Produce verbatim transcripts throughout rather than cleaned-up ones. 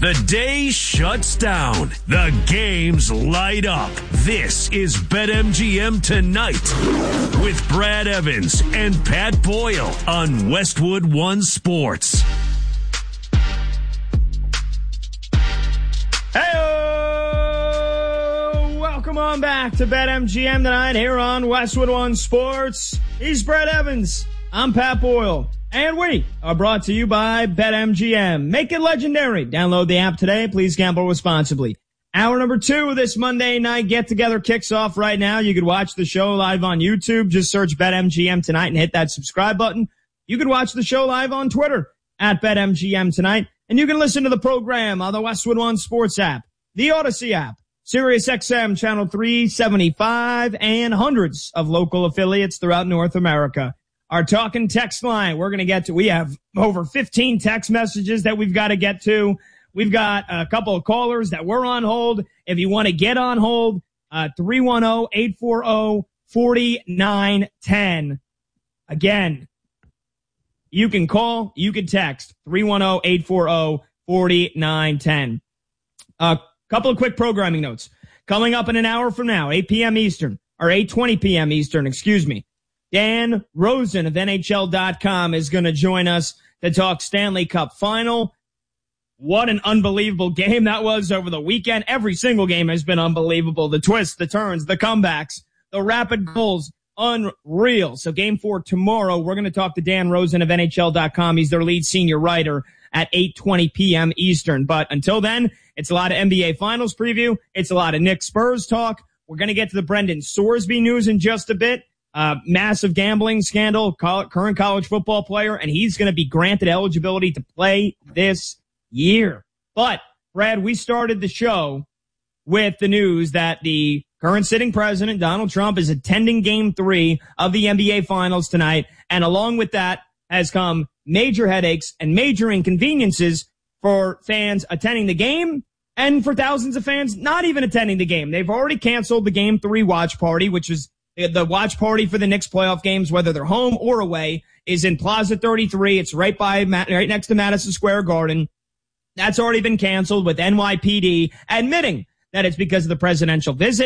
The day shuts down. The games light up. This is BetMGM Tonight with Brad Evans and Pat Boyle on Westwood One Sports. Hey, welcome on back to BetMGM Tonight here on Westwood One Sports. He's Brad Evans. I'm Pat Boyle. And we are brought to you by BetMGM. Make it legendary. Download the app today. Please gamble responsibly. Hour number two of this Monday night get-together kicks off right now. You could watch the show live on YouTube. Just search BetMGM Tonight and hit that subscribe button. You can watch the show live on Twitter at BetMGM Tonight. And you can listen to the program on the Westwood One Sports app, the Odyssey app, Sirius X M Channel three seventy-five, and hundreds of local affiliates throughout North America. Our talking text line, we're going to get to, we have over fifteen text messages that we've got to get to. We've got a couple of callers that were on hold. If you want to get on hold, uh, three one zero, eight four zero, four nine one zero. Again, you can call, you can text three one zero, eight four zero, four nine one zero. A couple of quick programming notes. Coming up in an hour from now, eight p.m. Eastern, or eight twenty p.m. Eastern, excuse me. Dan Rosen of N H L dot com is going to join us to talk Stanley Cup Final. What an unbelievable game that was over the weekend. Every single game has been unbelievable. The twists, the turns, the comebacks, the rapid goals, unreal. So game four tomorrow, we're going to talk to Dan Rosen of N H L dot com. He's their lead senior writer at eight twenty p.m. Eastern. But until then, it's a lot of N B A Finals preview. It's a lot of Knicks Spurs talk. We're going to get to the Brendan Sorsby news in just a bit. Uh, massive gambling scandal, col- current college football player, and he's going to be granted eligibility to play this year. But, Brad, we started the show with the news that the current sitting president, Donald Trump, is attending game three of the N B A Finals tonight. And along with that has come major headaches and major inconveniences for fans attending the game and for thousands of fans not even attending the game. They've already canceled the game three watch party, which is the watch party for the Knicks playoff games, whether they're home or away, is in Plaza thirty-three. It's right by, right next to Madison Square Garden. That's already been canceled, with N Y P D admitting that it's because of the presidential visit.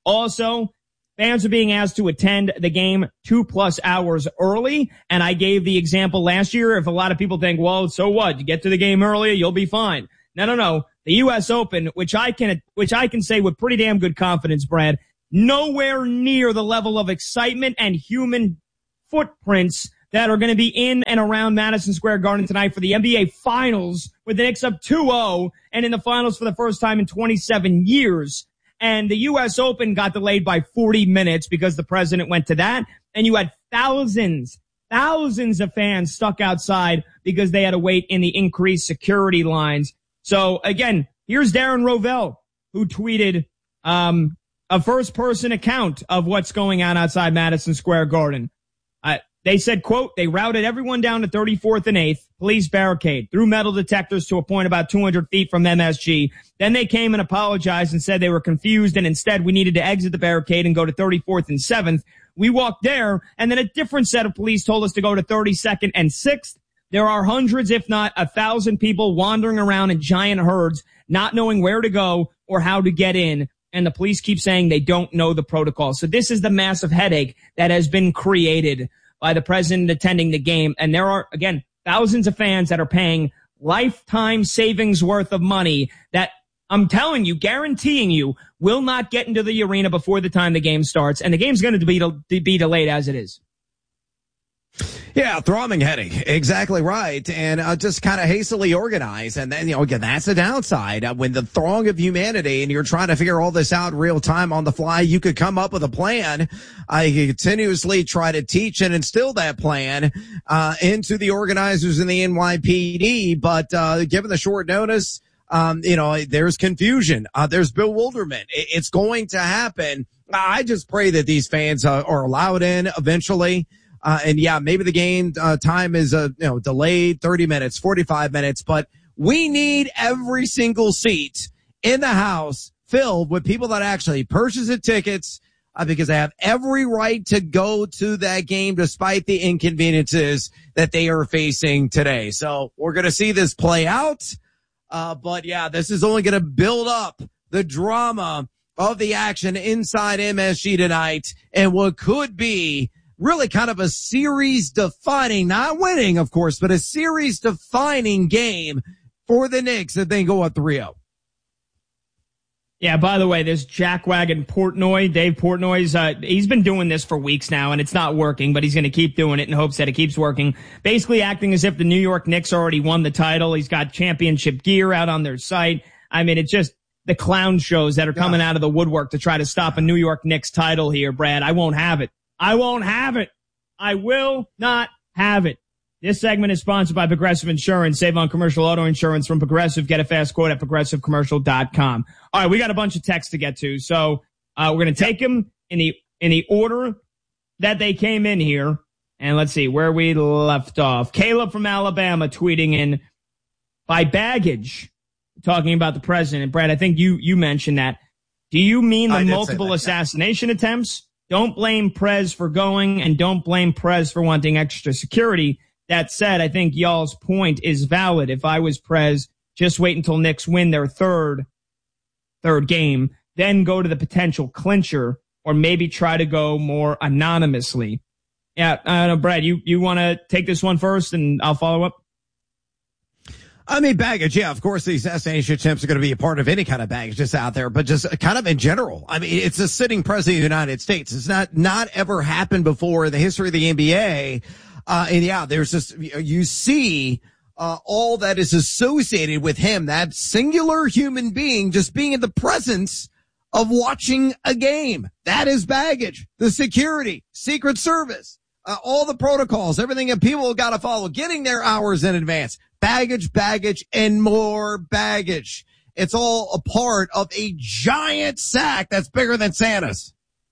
Also, fans are being asked to attend the game two plus hours early. And I gave the example last year. If a lot of people think, well, so what? You get to the game earlier, you'll be fine. No, no, no. The U S Open, which I can, which I can say with pretty damn good confidence, Brad, nowhere near the level of excitement and human footprints that are going to be in and around Madison Square Garden tonight for the N B A Finals, with the Knicks up two oh and in the finals for the first time in twenty-seven years. And the U S Open got delayed by forty minutes because the president went to that. And you had thousands, thousands of fans stuck outside because they had to wait in the increased security lines. So again, here's Darren Rovell, who tweeted, um, a first-person account of what's going on outside Madison Square Garden. Uh, they said, quote, they routed everyone down to thirty-fourth and eighth, police barricade, threw metal detectors to a point about two hundred feet from M S G. Then they came and apologized and said they were confused, and instead we needed to exit the barricade and go to thirty-fourth and seventh. We walked there, and then a different set of police told us to go to thirty-second and sixth. There are hundreds, if not a thousand people wandering around in giant herds, not knowing where to go or how to get in. And the police keep saying they don't know the protocol. So this is the massive headache that has been created by the president attending the game. And there are, again, thousands of fans that are paying lifetime savings worth of money that I'm telling you, guaranteeing you, will not get into the arena before the time the game starts. And the game's going to be, de- be delayed as it is. Yeah, throbbing headache. Exactly right. And uh, just kind of hastily organized. And then, you know, again, that's the downside. Uh, when the throng of humanity and you're trying to figure all this out in real time on the fly, you could come up with a plan. I uh, continuously try to teach and instill that plan uh into the organizers in the N Y P D. But uh given the short notice, um, you know, there's confusion. Uh, there's bewilderment. It, it's going to happen. I just pray that these fans uh, are allowed in eventually. Uh, and yeah, maybe the game uh, time is, uh, you know, delayed thirty minutes, forty-five minutes, but we need every single seat in the house filled with people that actually purchase the tickets, uh, because they have every right to go to that game despite the inconveniences that they are facing today. So we're going to see this play out. Uh, but yeah, this is only going to build up the drama of the action inside M S G tonight and what could be really kind of a series defining, not winning, of course, but a series defining game for the Knicks if they go up three oh. Yeah, by the way, this jackwagon Portnoy, Dave Portnoy's, uh, he's been doing this for weeks now, and it's not working, but he's going to keep doing it in hopes that it keeps working. Basically acting as if the New York Knicks already won the title. He's got championship gear out on their site. I mean, it's just the clown shows that are coming out of the woodwork to try to stop a New York Knicks title here, Brad. I won't have it. I won't have it. I will not have it. This segment is sponsored by Progressive Insurance. Save on commercial auto insurance from Progressive. Get a fast quote at progressive commercial dot com. All right, we got a bunch of texts to get to, so uh, we're going to take them in the in the order that they came in here. And let's see where we left off. Caleb from Alabama tweeting in, by baggage, talking about the president. Brad, I think you you mentioned that. Do you mean the multiple that, assassination yeah. attempts? Don't blame Prez for going, and don't blame Prez for wanting extra security. That said, I think y'all's point is valid. If I was Prez, just wait until Knicks win their third, third game, then go to the potential clincher, or maybe try to go more anonymously. Yeah, I know, Brad, you, you want to take this one first, and I'll follow up? I mean, baggage, yeah, of course, these assassination attempts are going to be a part of any kind of baggage that's out there, but just kind of in general. I mean, it's a sitting president of the United States. It's not, not ever happened before in the history of the N B A. Uh, and yeah, there's just, you see, uh, all that is associated with him, that singular human being just being in the presence of watching a game. That is baggage. The security, Secret Service, uh, all the protocols, everything that people have got to follow, getting their hours in advance, baggage, baggage, and more baggage. It's all a part of a giant sack that's bigger than Santa's.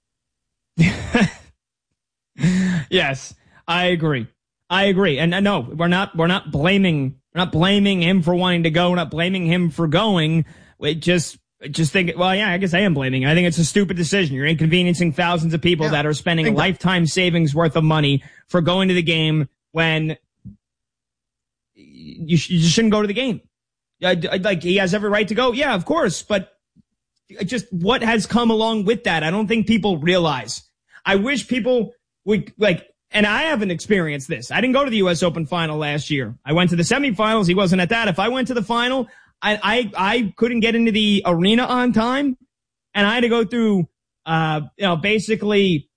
Yes. I agree. I agree. And uh, no, we're not, we're not blaming, we're not blaming him for wanting to go. We're not blaming him for going. We just, just think, well, yeah, I guess I am blaming. I think it's a stupid decision. You're inconveniencing thousands of people yeah, that are spending a lifetime savings worth of money for going to the game when you, sh- you just shouldn't go to the game. Uh, like, he has every right to go. Yeah, of course. But just what has come along with that? I don't think people realize. I wish people would, like, and I haven't experienced this. I didn't go to the U S Open final last year. I went to the semifinals. He wasn't at that. If I went to the final, I, I, I couldn't get into the arena on time, and I had to go through, uh, you know, basically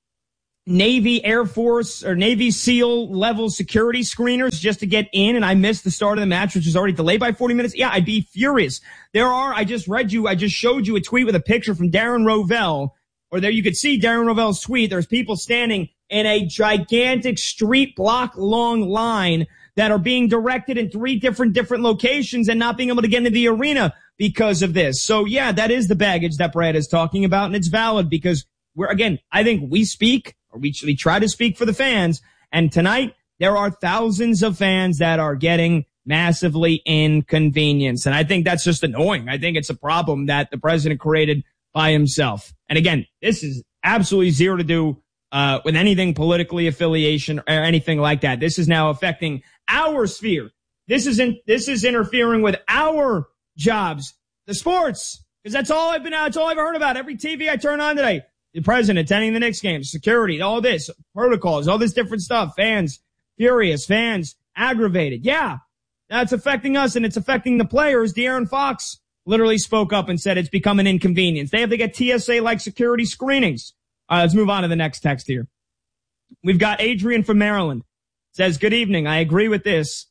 Navy, Air Force, or Navy SEAL level security screeners just to get in, and I missed the start of the match, which was already delayed by forty minutes. Yeah, I'd be furious. There are, I just read you, I just showed you a tweet with a picture from Darren Rovell, or there you could see Darren Rovell's tweet. There's people standing in a gigantic street block long line that are being directed in three different, different locations and not being able to get into the arena because of this. So yeah, that is the baggage that Brad is talking about, and it's valid because we're, again, I think we speak, or we, we try to speak for the fans, and tonight there are thousands of fans that are getting massively inconvenienced, and I think that's just annoying. I think it's a problem that the president created by himself. And again, this is absolutely zero to do Uh, with anything politically affiliation or anything like that. This is now affecting our sphere. This isn't, this is interfering with our jobs, the sports, because that's all I've been out. That's all I've heard about. Every T V I turn on today, the president attending the Knicks games, security, all this, protocols, all this different stuff. Fans furious, fans aggravated. Yeah, that's affecting us, and it's affecting the players. De'Aaron Fox literally spoke up and said it's become an inconvenience. They have to get T S A-like security screenings. Uh, let's move on to the next text here. We've got Adrian from Maryland. Says, good evening. I agree with this.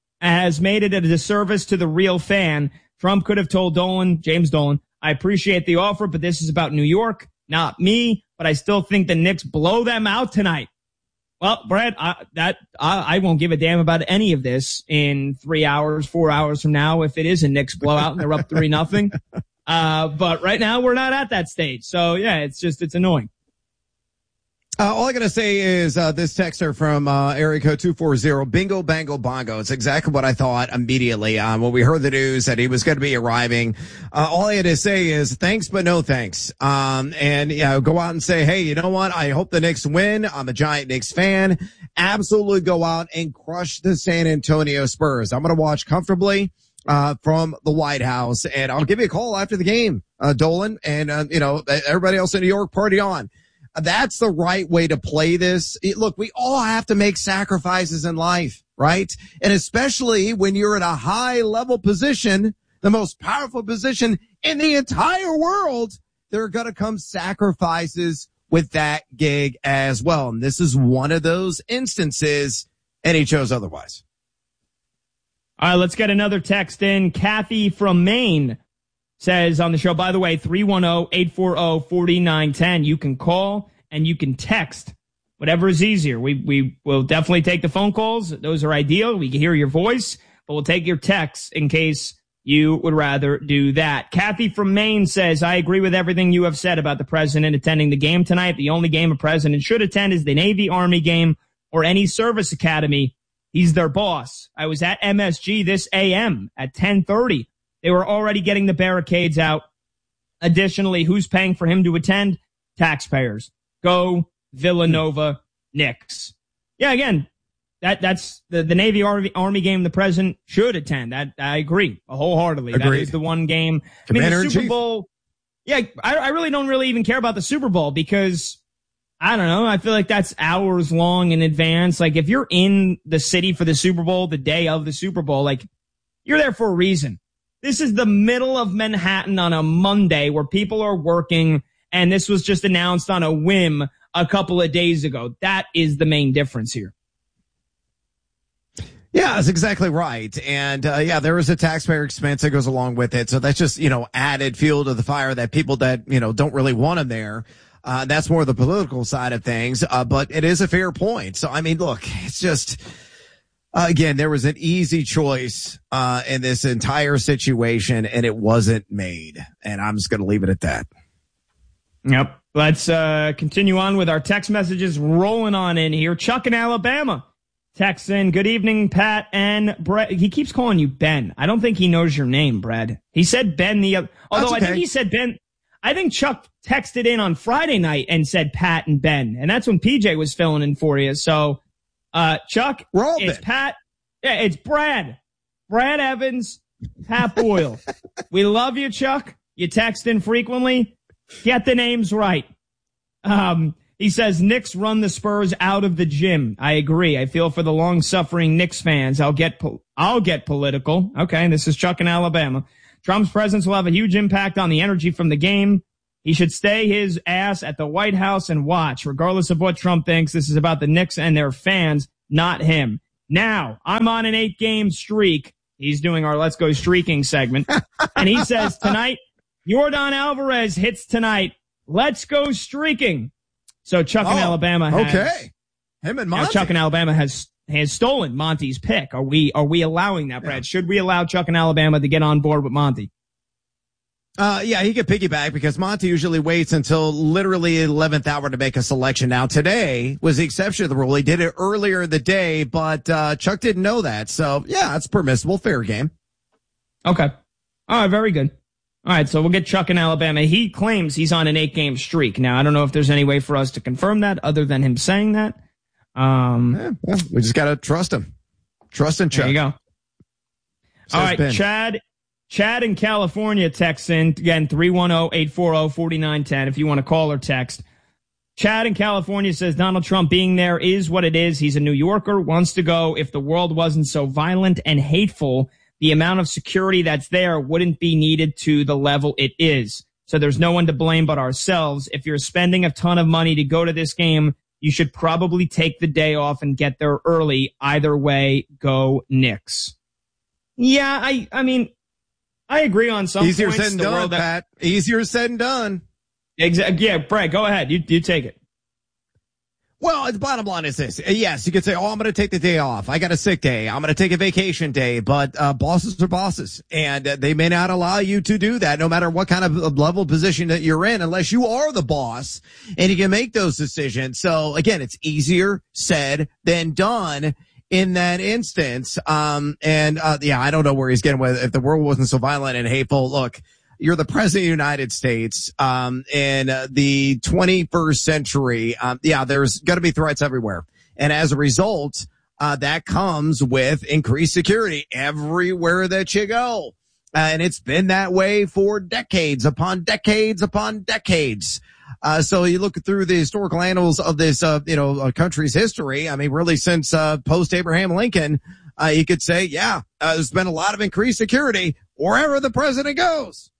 Has made it a disservice to the real fan. Trump could have told Dolan, James Dolan, I appreciate the offer, but this is about New York, not me. But I still think the Knicks blow them out tonight. Well, Brad, I, that I, I won't give a damn about any of this in three hours, four hours from now if it is a Knicks blowout and they're up three nothing. Uh, but right now we're not at that stage. So yeah, it's just, it's annoying. Uh, all I gotta say is, uh, this texter from, uh, area code two four zero, bingo, bango, bongo. It's exactly what I thought immediately, um, when we heard the news that he was gonna be arriving. Uh, all I had to say is thanks, but no thanks. Um, and, you know, go out and say, hey, you know what? I hope the Knicks win. I'm a giant Knicks fan. Absolutely go out and crush the San Antonio Spurs. I'm gonna watch comfortably. uh, from the White House. And I'll give you a call after the game, uh, Dolan, and, uh, you know, everybody else in New York, party on. That's the right way to play this. It, look, we all have to make sacrifices in life, right? And especially when you're in a high level position, the most powerful position in the entire world, there are going to come sacrifices with that gig as well. And this is one of those instances, and he chose otherwise. All right, let's get another text in. Kathy from Maine says on the show, by the way, three one zero, eight four zero, four nine one zero. You can call and you can text, whatever is easier. We we will definitely take the phone calls. Those are ideal. We can hear your voice, but we'll take your texts in case you would rather do that. Kathy from Maine says, I agree with everything you have said about the president attending the game tonight. The only game a president should attend is the Navy Army game or any service academy. He's their boss. I was at M S G this A M at ten thirty. They were already getting the barricades out. Additionally, who's paying for him to attend? Taxpayers. Go Villanova Knicks. Yeah, again, that that's the, the Navy Army, Army game the president should attend. That I agree wholeheartedly. Agreed. That is the one game. Commander I mean, the Super in Chief. Bowl. Yeah, I, I really don't really even care about the Super Bowl because I don't know. I feel like that's hours long in advance. Like if you're in the city for the Super Bowl, the day of the Super Bowl, like you're there for a reason. This is the middle of Manhattan on a Monday where people are working, and this was just announced on a whim a couple of days ago. That is the main difference here. Yeah, that's exactly right. And, uh, yeah, there is a taxpayer expense that goes along with it. So that's just, you know, added fuel to the fire that people that, you know, don't really want them there. Uh, that's more the political side of things. Uh, but it is a fair point. So, I mean, look, it's just, uh, again, there was an easy choice, uh, in this entire situation, and it wasn't made. And I'm just going to leave it at that. Yep. Let's, uh, continue on with our text messages rolling on in here. Chuck in Alabama. Text in, good evening, Pat and Brett. He keeps calling you Ben. I don't think he knows your name, Brad. He said Ben the other, although okay. I think he said Ben. I think Chuck texted in on Friday night and said Pat and Ben. And that's when P J was filling in for you. So, uh, Chuck, We're all it's Ben. Pat. Yeah, it's Brad. Brad Evans, Pat Boyle. We love you, Chuck. You text in frequently. Get the names right. Um, He says, Knicks run the Spurs out of the gym. I agree. I feel for the long-suffering Knicks fans. I'll get po- I'll get political. Okay, this is Chuck in Alabama. Trump's presence will have a huge impact on the energy from the game. He should stay his ass at the White House and watch. Regardless of what Trump thinks, this is about the Knicks and their fans, not him. Now, I'm on an eight-game streak. He's doing our Let's Go Streaking segment. And he says, tonight, Yordan Alvarez hits tonight. Let's go streaking. So Chuck oh, in Alabama has, okay. Him and Monty. Now Chuck in Alabama has has stolen Monty's pick. Are we are we allowing that, Brad? Yeah. Should we allow Chuck in Alabama to get on board with Monty? Uh, yeah, he could piggyback because Monty usually waits until literally eleventh hour to make a selection. Now today was the exception to the rule. He did it earlier in the day, but uh, Chuck didn't know that. So yeah, it's permissible, fair game. Okay. All right, very good. All right, so we'll get Chuck in Alabama. He claims he's on an eight-game streak. Now, I don't know if there's any way for us to confirm that other than him saying that. Um, yeah, well, we just got to trust him. Trust in Chuck. There you go. Says All right, Ben. Chad. Chad in California texts in, again, three one zero, eight four zero, four nine one zero if you want to call or text. Chad in California says Donald Trump being there is what it is. He's a New Yorker, wants to go. If the world wasn't so violent and hateful, the amount of security that's there wouldn't be needed to the level it is. So there's no one to blame but ourselves. If you're spending a ton of money to go to this game, you should probably take the day off and get there early. Either way, go Knicks. Yeah, I, I mean, I agree on some Easier points. said and done, Pat. Easier said and done. Exactly. Yeah, Brad, go ahead. You, you take it. Well, the bottom line is this. Yes, you could say, oh, I'm going to take the day off. I got a sick day. I'm going to take a vacation day. But uh, bosses are bosses, and uh, they may not allow you to do that no matter what kind of level position that you're in unless you are the boss and you can make those decisions. So, again, it's easier said than done in that instance. Um, and, uh, yeah, I don't know where he's getting with if the world wasn't so violent and hateful. Look. You're the president of the United States, um, in uh, the twenty-first century. Um, yeah, there's going to be threats everywhere. And as a result, uh, that comes with increased security everywhere that you go. Uh, and it's been that way for decades upon decades upon decades. Uh, so you look through the historical annals of this, uh, you know, uh, country's history. I mean, really since, uh, post Abraham Lincoln, uh, you could say, yeah, uh, there's been a lot of increased security wherever the president goes.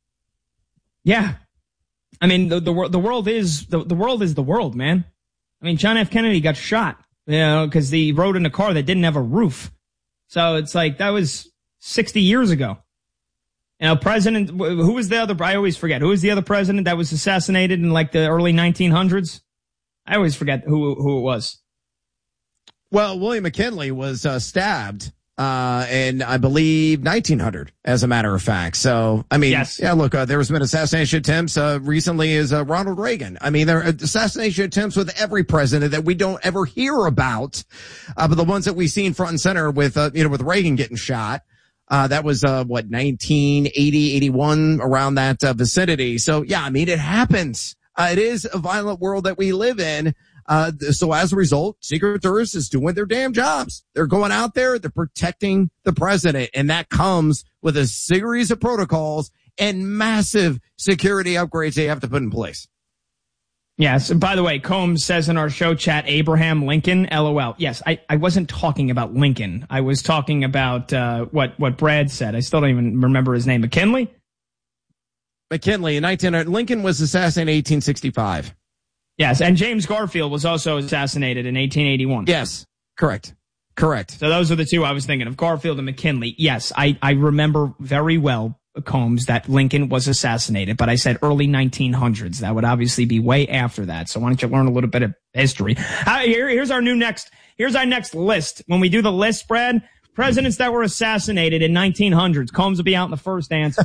Yeah. I mean, the, the, the world is, the, the world is the world, man. I mean, John F. Kennedy got shot, you know, cause he rode in a car that didn't have a roof. So it's like, that was sixty years ago. You know, president, who was the other, I always forget, who was the other president that was assassinated in like the early nineteen hundreds? I always forget who, who it was. Well, William McKinley was, uh, stabbed, uh, in, I believe, nineteen hundred, as a matter of fact. So, I mean, yes. yeah, look, uh, there has been assassination attempts, uh, recently as, uh, Ronald Reagan. I mean, there are assassination attempts with every president that we don't ever hear about, uh, but the ones that we've seen front and center with, uh, you know, with Reagan getting shot. Uh, that was, uh, what, nineteen eighty, eighty-one, around that, uh, vicinity. So, yeah, I mean, it happens. Uh, it is a violent world that we live in. Uh, so as a result, Secret Service is doing their damn jobs. They're going out there, they're protecting the president, and that comes with a series of protocols and massive security upgrades they have to put in place. Yes. And by the way, Combs says in our show chat, Abraham Lincoln, LOL. Yes, I, I wasn't talking about Lincoln. I was talking about, uh, what, what Brad said. I still don't even remember his name. McKinley? McKinley in nineteen hundred. Lincoln was assassinated in eighteen sixty-five. Yes. And James Garfield was also assassinated in eighteen eighty-one. Yes. Correct. Correct. So those are the two I was thinking of, Garfield and McKinley. Yes, I, I remember very well, Combs, that Lincoln was assassinated, but I said early nineteen hundreds. That would obviously be way after that. So why don't you learn a little bit of history? Uh, here, here's our new next, here's our next list. When we do the list, Brad, presidents that were assassinated in nineteen hundreds. Combs will be out in the first answer.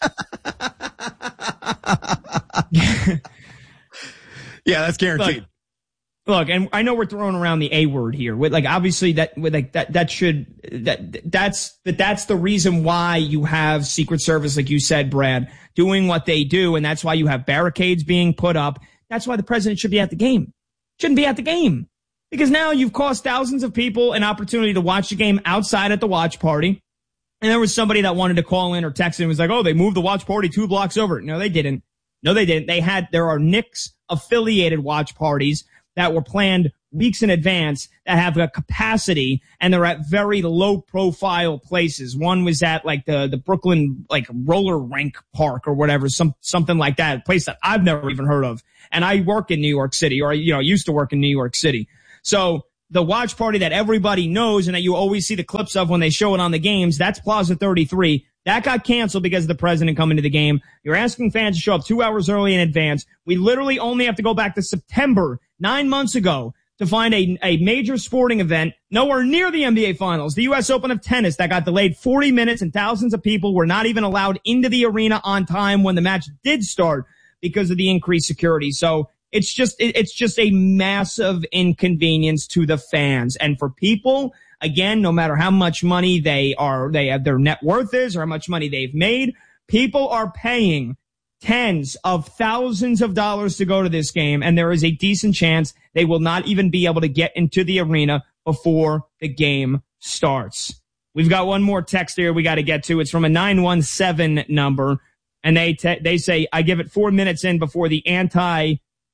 Yeah, that's guaranteed. Look, Look, and I know we're throwing around the A word here. With like, obviously that, with like that, that should, that, that's, that that's the reason why you have Secret Service, like you said, Brad, doing what they do. And that's why you have barricades being put up. That's why the president should be at the game. Shouldn't be at the game. Because now you've cost thousands of people an opportunity to watch the game outside at the watch party. And there was somebody that wanted to call in or text in and was like, oh, they moved the watch party two blocks over. No, they didn't. No, they didn't. They had, there are Knicks affiliated watch parties that were planned weeks in advance that have a capacity, and they're at very low profile places. One was at like the, the Brooklyn, like roller rink park or whatever, some, something like that, a place that I've never even heard of. And I work in New York City, or, you know, used to work in New York City. So the watch party that everybody knows and that you always see the clips of when they show it on the games, that's Plaza thirty-three. That got canceled because of the president coming to the game. You're asking fans to show up two hours early in advance. We literally only have to go back to September, nine months ago, to find a, a major sporting event nowhere near the N B A Finals, the U S Open of tennis, that got delayed forty minutes, and thousands of people were not even allowed into the arena on time when the match did start because of the increased security. So it's just, it's just a massive inconvenience to the fans. And for people, again, no matter how much money they are, they have, their net worth is, or how much money they've made, people are paying tens of thousands of dollars to go to this game, and there is a decent chance they will not even be able to get into the arena before the game starts. We've got one more text here we got to get to. It's from a nine one seven number, and they te- they say, I give it four minutes in before the anti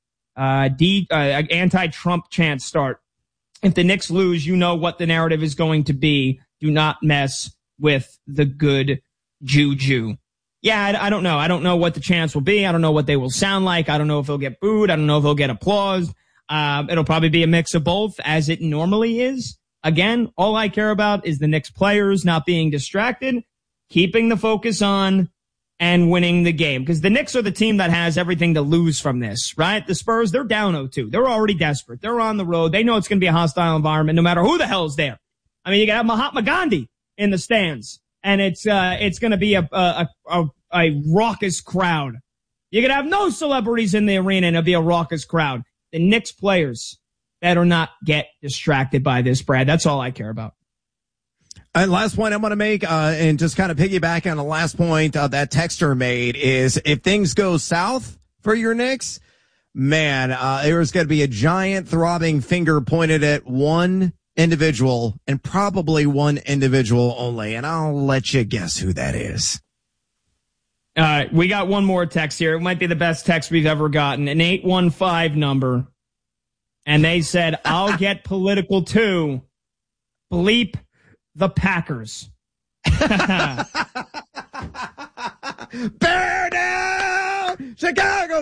uh, D uh, anti-Trump chants start. If the Knicks lose, you know what the narrative is going to be. Do not mess with the good juju. Yeah, I, I don't know. I don't know what the chants will be. I don't know what they will sound like. I don't know if they'll get booed. I don't know if they'll get applause. Uh, it'll probably be a mix of both, as it normally is. Again, all I care about is the Knicks players not being distracted, keeping the focus on, and winning the game. Because the Knicks are the team that has everything to lose from this, right? The Spurs, they're down oh two. They're already desperate. They're on the road. They know it's going to be a hostile environment no matter who the hell's there. I mean, you can have Mahatma Gandhi in the stands, and it's uh it's going to be a, a a a raucous crowd. You could have no celebrities in the arena, and it'll be a raucous crowd. The Knicks players better not get distracted by this, Brad. That's all I care about. And last point I'm going to make, uh, and just kind of piggyback on the last point uh, that texter made, is if things go south for your Knicks, man, uh, there's going to be a giant throbbing finger pointed at one individual and probably one individual only, and I'll let you guess who that is. All right, we got one more text here. It might be the best text we've ever gotten, an eight one five number. And they said, I'll get political too. Bleep the Packers.